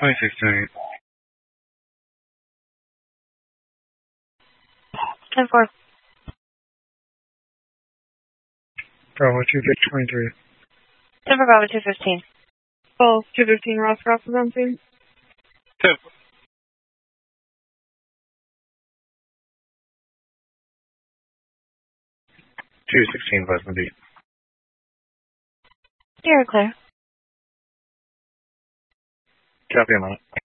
2628. 10-4. Bravo 223. 10 for Bravo 215. False 215, Roscroft is on scene. 10. 216 Pleasant Beach. You're clear. Copy on that.